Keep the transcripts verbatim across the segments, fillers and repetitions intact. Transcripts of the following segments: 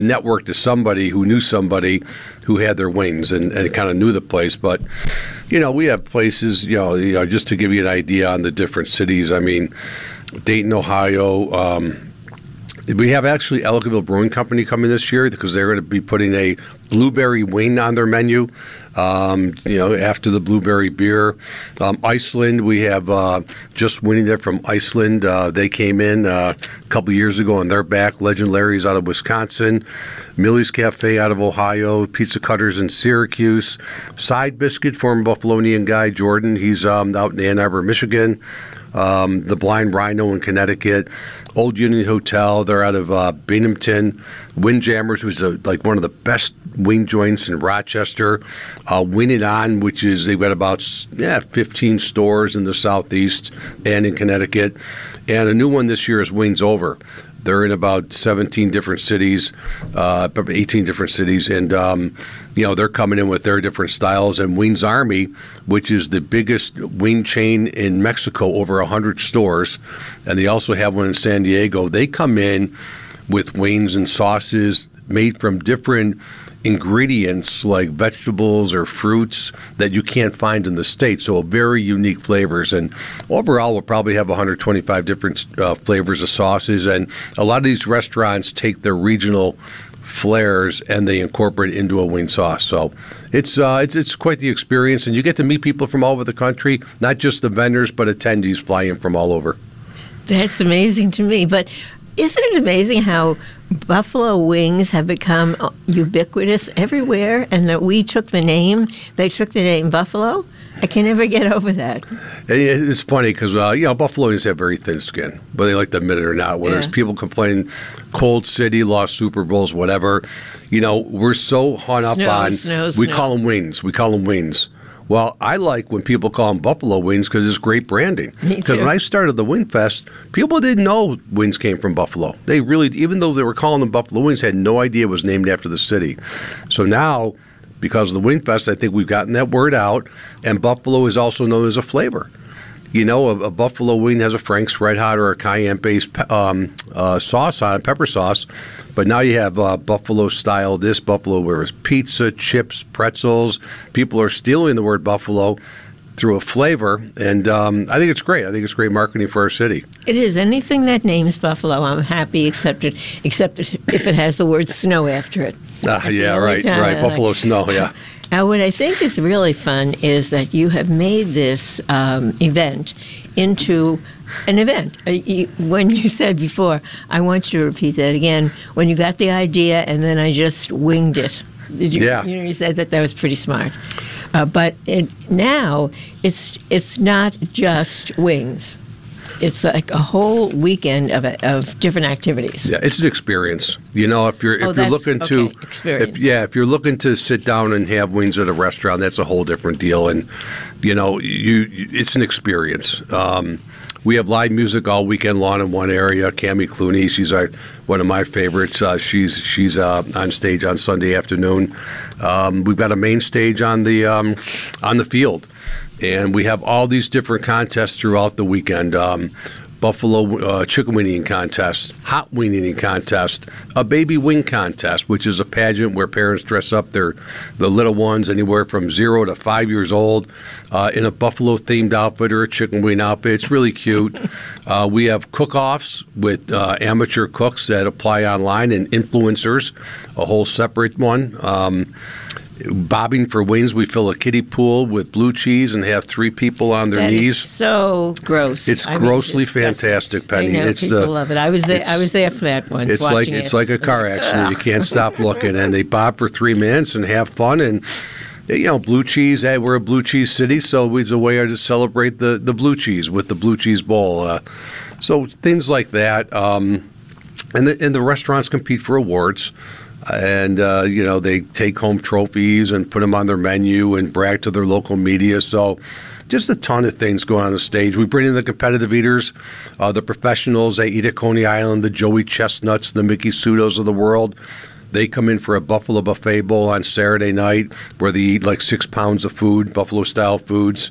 networked to somebody who knew somebody who had their wings and, and kind of knew the place. But, you know, we have places, you know, you know, just to give you an idea on the different cities. I mean, Dayton, Ohio. Um, we have actually Ellicottville Brewing Company coming this year because they're going to be putting a blueberry wing on their menu. Um, you know, after the blueberry beer. Um, Iceland, we have uh, just winning there from Iceland. Uh, they came in uh, a couple years ago and they're back. Legend Larry's out of Wisconsin. Millie's Cafe out of Ohio. Pizza Cutters in Syracuse. Side Biscuit, former Buffalonian guy, Jordan. He's um, out in Ann Arbor, Michigan. Um, the Blind Rhino in Connecticut. Old Union Hotel, they're out of uh, Binghamton. Windjammers, which is a, like one of the best wing joints in Rochester. Uh, Win It On, which is, they've got about yeah, fifteen stores in the Southeast and in Connecticut. And a new one this year is Wings Over. They're in about seventeen different cities, uh, eighteen different cities, and um, you know they're coming in with their different styles. And Wings Army, which is the biggest wing chain in Mexico, over one hundred stores, and they also have one in San Diego. They come in with wings and sauces made from different ingredients like vegetables or fruits that you can't find in the States. So very unique flavors. And overall, we'll probably have one hundred twenty-five different uh, flavors of sauces. And a lot of these restaurants take their regional flares and they incorporate it into a wing sauce. So it's uh, it's it's quite the experience. And you get to meet people from all over the country, not just the vendors, but attendees fly in from all over. That's amazing to me. But isn't it amazing how buffalo wings have become ubiquitous everywhere, and that we took the name, they took the name Buffalo? I can never get over that. It's funny because, uh, you know, Buffaloians have very thin skin, whether they like to admit it or not. Whether Yeah. there's people complaining, cold city, lost Super Bowls, whatever. You know, we're so hung up Snow, on, snow, we snow. call them wings. We call them wings. Well, I like when people call them Buffalo Wings because it's great branding. Me Because too. when I started the Wing Fest, people didn't know wings came from Buffalo. They really, even though they were calling them Buffalo Wings, had no idea it was named after the city. So now, because of the Wing Fest, I think we've gotten that word out, and Buffalo is also known as a flavor. You know, a, a buffalo wing has a Frank's Red Hot or a cayenne-based pe- um, uh, sauce on it, pepper sauce. But now you have uh, buffalo style, this buffalo where it's pizza, chips, pretzels. People are stealing the word buffalo through a flavor, and um, I think it's great. I think it's great marketing for our city. It is. Anything that names Buffalo, I'm happy, except it, except it, if it has the word snow after it. Uh, That's the yeah, only right, time right. I Buffalo like- snow, yeah. Now, what I think is really fun is that you have made this um, event into an event. Uh, you, when you said before, I want you to repeat that again, when you got the idea and then I just winged it. Did you, Yeah. you know, you said that that was pretty smart. Uh, but it, now it's it's not just wings. It's like a whole weekend of of different activities. Yeah, it's an experience. You know, if you're if Oh, you're that's- looking to, okay, experience. if, yeah, if you're looking to sit down and have wings at a restaurant, that's a whole different deal. And you know, you, you it's an experience. Um, we have live music all weekend long in one area. Cammie Clooney, she's our one of my favorites. Uh, she's she's uh, on stage on Sunday afternoon. Um, we've got a main stage on the um, on the field. And we have all these different contests throughout the weekend. Um, Buffalo uh, chicken wing eating contest, hot wing eating contest, a baby wing contest, which is a pageant where parents dress up their the little ones anywhere from zero to five years old uh, in a buffalo themed outfit or a chicken wing outfit. It's really cute. Uh, we have cook-offs with uh, amateur cooks that apply online and influencers, a whole separate one. Um, Bobbing for wings, we fill a kiddie pool with blue cheese and have three people on their That knees. is so gross. It's I mean, grossly disgusting. fantastic, Penny. I know, It's people the- love it. I was there. it's- I was there for that once. It's like watching it's it. like a car accident. You can't stop looking, and they bob for three minutes and have fun. And you know, blue cheese. Hey, we're a blue cheese city, so it's a way to celebrate the, the blue cheese with the blue cheese bowl. Uh, so things like that, um, and the and the restaurants compete for awards. And, uh, you know, they take home trophies and put them on their menu and brag to their local media. So just a ton of things going on the stage. We bring in the competitive eaters, uh, the professionals. They eat at Coney Island, the Joey Chestnuts, the Mickey Sudos of the world. They come in for a Buffalo Buffet Bowl on Saturday night where they eat like six pounds of food, Buffalo-style foods.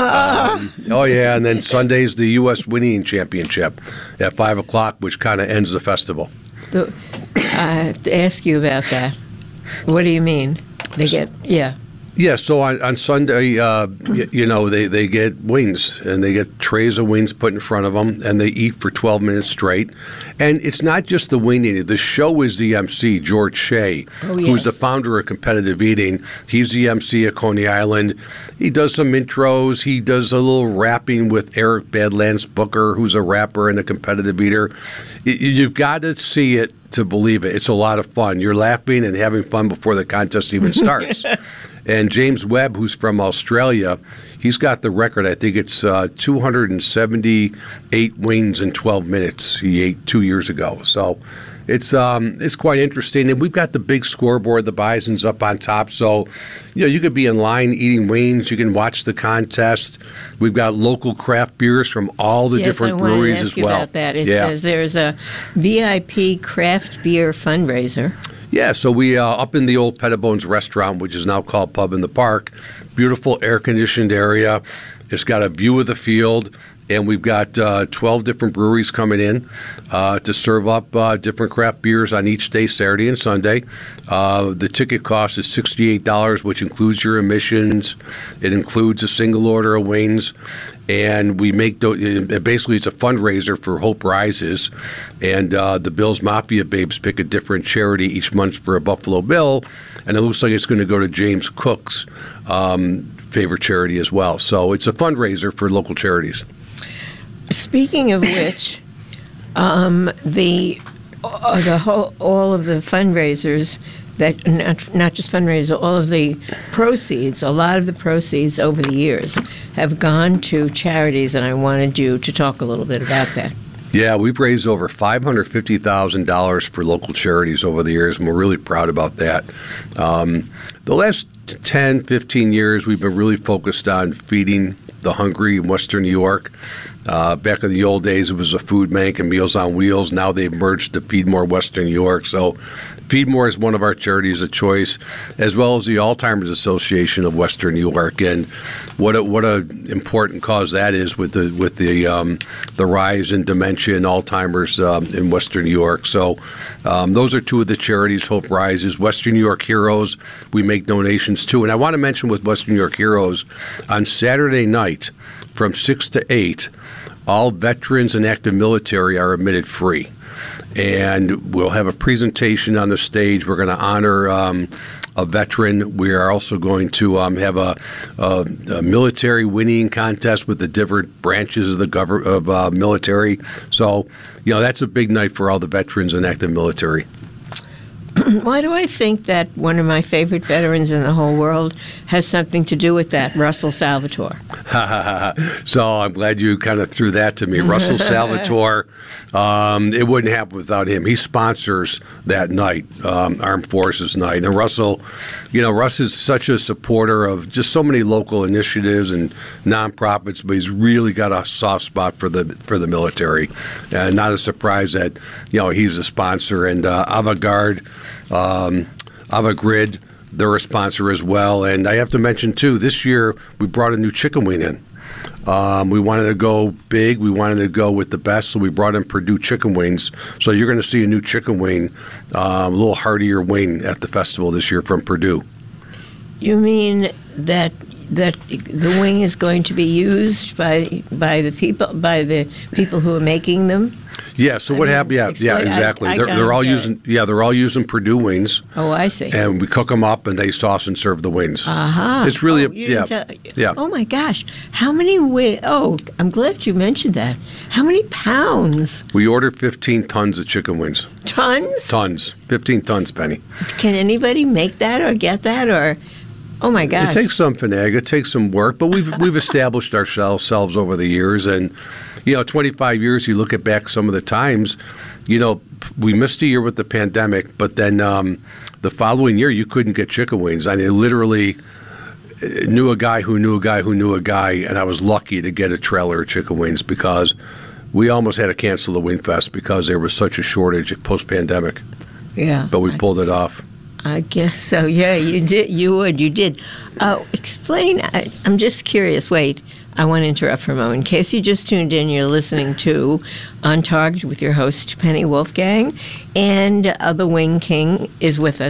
Um, oh, yeah, and then Sunday's the U S Winning Championship at five o'clock, which kind of ends the festival. The- I have to ask you about that. What do you mean? They get, yeah. Yeah, so on, on Sunday, uh, y- you know, they, they get wings, and they get trays of wings put in front of them, and they eat for twelve minutes straight. And it's not just the wing eating. The show is the M C, George Shea, Oh, who's the yes. founder of Competitive Eating. He's the M C at Coney Island. He does some intros. He does a little rapping with Eric Badlands Booker, who's a rapper and a competitive eater. Y- You've got to see it to believe it. It's a lot of fun. You're laughing and having fun before the contest even starts. And James Webb, who's from Australia, he's got the record. I think it's uh, two hundred seventy-eight wings in twelve minutes. He ate two years ago. So it's um, it's quite interesting. And we've got the big scoreboard. The Bison's up on top. So, you know, you could be in line eating wings. You can watch the contest. We've got local craft beers from all the Yes, different I wanted breweries to ask as you well. about that. It yeah. says there's a V I P craft beer fundraiser. Yeah, so we uh, up in the old Pettibones restaurant, which is now called Pub in the Park. Beautiful air-conditioned area. It's got a view of the field, and we've got uh, twelve different breweries coming in uh, to serve up uh, different craft beers on each day, Saturday and Sunday. Uh, the ticket cost is sixty-eight dollars, which includes your admissions. It includes a single order of wings. And we make do- basically it's a fundraiser for Hope Rises, and uh, the Bills Mafia Babes pick a different charity each month for a Buffalo Bill, and it looks like it's going to go to James Cook's um, favorite charity as well. So it's a fundraiser for local charities. Speaking of which, um, the uh, the whole all of the fundraisers that not not just fundraisers, all of the proceeds, a lot of the proceeds over the years have gone to charities, and I wanted you to talk a little bit about that. Yeah, we've raised over five hundred fifty thousand dollars for local charities over the years, and we're really proud about that. Um, the last ten, fifteen years, we've been really focused on feeding the hungry in Western New York. Uh, back in the old days, it was a food bank and Meals on Wheels. Now they've merged to Feed More Western New York. So Feed More is one of our charities of choice, as well as the Alzheimer's Association of Western New York. And what a, what a important cause that is with the with the um, the rise in dementia and Alzheimer's um, in Western New York. So um, those are two of the charities. Hope Rises, Western New York Heroes. We make donations too. And I want to mention with Western New York Heroes, on Saturday night from six to eight, all veterans and active military are admitted free. And we'll have a presentation on the stage. We're going to honor um, a veteran. We are also going to um, have a, a, a military winning contest with the different branches of the government of uh, military. So, you know, that's a big night for all the veterans and active military. Why do I think that one of my favorite veterans in the whole world has something to do with that, Russell Salvatore? So I'm glad you kind of threw that to me. Russell Salvatore, um, it wouldn't happen without him. He sponsors that night, um, Armed Forces Night. And Russell, you know, Russ is such a supporter of just so many local initiatives and nonprofits, but he's really got a soft spot for the for the military. And not a surprise that, you know, he's a sponsor. And uh, Avantgarde, um, Avagrid, they're a sponsor as well. And I have to mention, too, this year we brought a new chicken wing in. Um, we wanted to go big. We wanted to go with the best, so we brought in Purdue chicken wings. So you're going to see a new chicken wing, um, a little heartier wing at the festival this year from Purdue. You mean that that the wing is going to be used by by the people by the people who are making them? Yeah. So I what mean, happened? Yeah, explain- yeah, exactly. I- I they're got they're all it. using yeah they're all using Purdue wings, Oh, I see. and we cook them up and they sauce and serve the wings. Aha. It's really oh, a- you yeah, didn't tell- yeah. Oh my gosh, how many wi- Oh, I'm glad you mentioned that. How many pounds? We ordered fifteen tons of chicken wings. Tons? Tons, fifteen tons, Penny. Can anybody make that or get that or? Oh my gosh. It takes some finag, it takes some work, but we've we've established ourselves selves over the years, and you know, twenty-five years. You look at back some of the times, you know, we missed a year with the pandemic, but then um, the following year you couldn't get chicken wings. I mean, literally knew a guy who knew a guy who knew a guy, and I was lucky to get a trailer of chicken wings because we almost had to cancel the Wing Fest because there was such a shortage post pandemic. Yeah. But we pulled it off. I guess so. Yeah, you did. You would. You did. Uh, explain. I, I'm just curious. Wait. I want to interrupt for a moment. In case you just tuned in, you're listening to On Target with your host, Penny Wolfgang, and uh, the Wing King is with us.